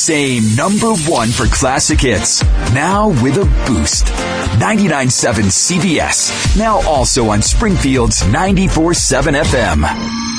same number one for classic hits. Now with a boost. 99.7 CBS. Now also on Springfield's 94.7 FM.